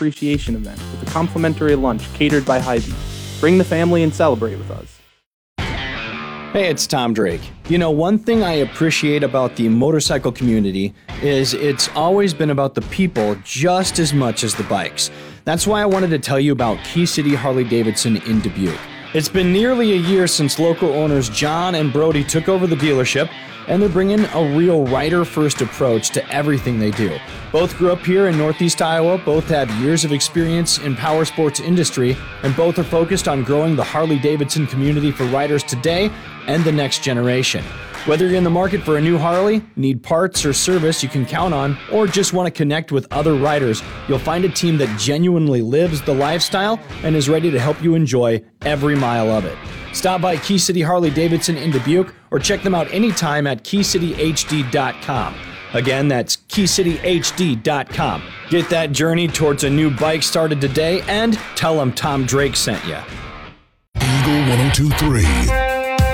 appreciation event with a complimentary lunch catered by Hy-Vee. Bring the family and celebrate with us. Hey, it's Tom Drake. You know, one thing I appreciate about the motorcycle community is it's always been about the people just as much as the bikes. That's why I wanted to tell you about Key City Harley-Davidson in Dubuque. It's been nearly a year since local owners John and Brody took over the dealership, and they're bringing a real rider-first approach to everything they do. Both grew up here in Northeast Iowa, both have years of experience in power sports industry, and both are focused on growing the Harley-Davidson community for riders today and the next generation. Whether you're in the market for a new Harley, need parts or service you can count on, or just want to connect with other riders, you'll find a team that genuinely lives the lifestyle and is ready to help you enjoy every mile of it. Stop by Key City Harley-Davidson in Dubuque or check them out anytime at keycityhd.com. Again, that's keycityhd.com. Get that journey towards a new bike started today and tell them Tom Drake sent you. Eagle 102.3.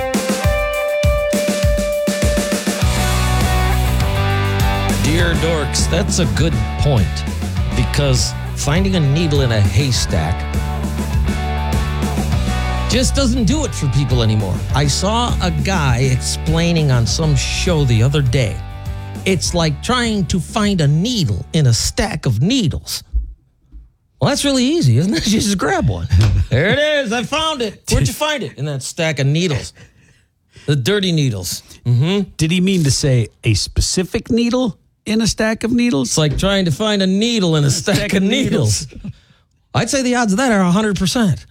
Dear dorks, that's a good point, because finding a needle in a haystack just doesn't do it for people anymore. I saw a guy explaining on some show the other day. It's like trying to find a needle in a stack of needles. Well, that's really easy, isn't it? You just grab one. There it is. I found it. Where'd you find it? In that stack of needles. The dirty needles. Mm-hmm. Did he mean to say a specific needle in a stack of needles? It's like trying to find a needle in a stack of needles. I'd say the odds of that are 100%.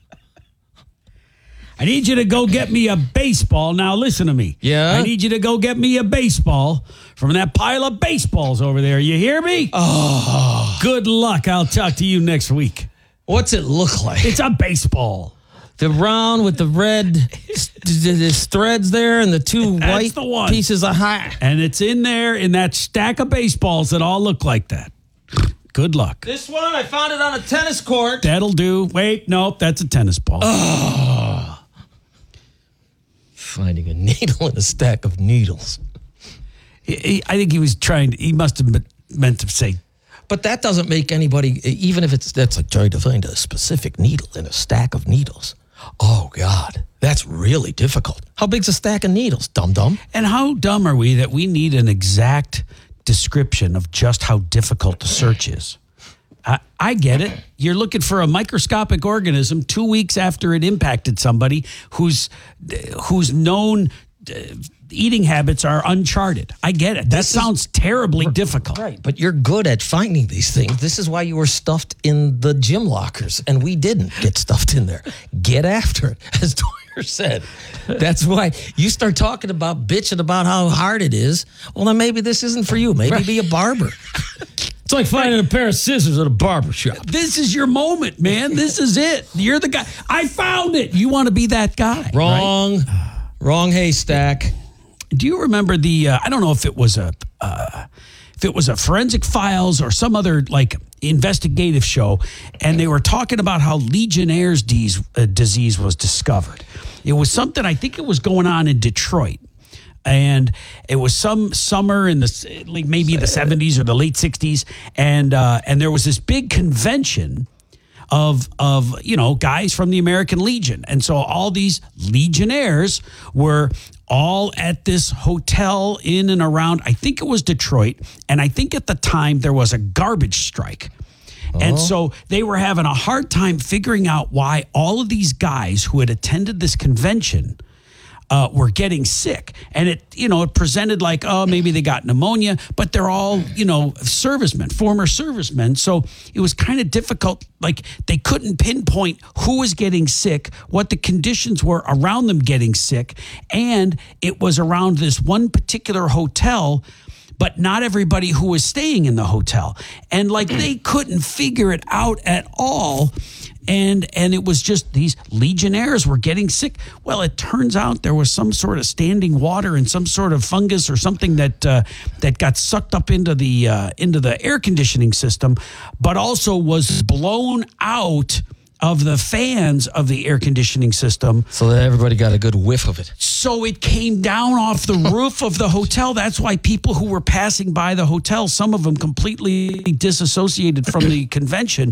I need you to go get me a baseball. Now listen to me. Yeah? I need you to go get me a baseball from that pile of baseballs over there. You hear me? Oh. Good luck. I'll talk to you next week. What's it look like? It's a baseball. The round with the red threads there and the two white pieces of hat. And it's in there in that stack of baseballs that all look like that. Good luck. This one, I found it on a tennis court. That'll do. Wait, nope, that's a tennis ball. Oh. Finding a needle in a stack of needles. I think he must have meant to say. But that doesn't make anybody, even if that's like trying to find a specific needle in a stack of needles. Oh, God, that's really difficult. How big's a stack of needles, dum-dum? And how dumb are we that we need an exact description of just how difficult the search is? I get it. You're looking for a microscopic organism 2 weeks after it impacted somebody whose known eating habits are uncharted. I get it. That sounds terribly difficult. Right, but you're good at finding these things. This is why you were stuffed in the gym lockers, and we didn't get stuffed in there. Get after it, as Toyer said. That's why you start talking about bitching about how hard it is. Well, then maybe this isn't for you. Maybe be a barber. It's like finding a pair of scissors at a barber shop. This is your moment, man. This is it. You're the guy. I found it. You want to be that guy. Wrong. Right? Wrong haystack. Do you remember I don't know if it was a Forensic Files or some other like investigative show, and they were talking about how Legionnaire's disease was discovered. It was something, I think it was going on in Detroit. And it was some summer in the maybe the 70s or the late 60s, and there was this big convention of guys from the American Legion, and so all these Legionnaires were all at this hotel in and around, I think it was Detroit, and I think at the time there was a garbage strike. And so they were having a hard time figuring out why all of these guys who had attended this convention were getting sick. And it presented like, oh, maybe they got pneumonia, but they're all, servicemen, former servicemen. So it was kind of difficult. Like they couldn't pinpoint who was getting sick, what the conditions were around them getting sick. And it was around this one particular hotel, but not everybody who was staying in the hotel. And like they couldn't figure it out at all. And it was just these Legionnaires were getting sick. Well, it turns out there was some sort of standing water and some sort of fungus or something that got sucked up into the air conditioning system, but also was blown out of the fans of the air conditioning system. So that everybody got a good whiff of it. So it came down off the roof of the hotel. That's why people who were passing by the hotel, some of them completely disassociated from the convention,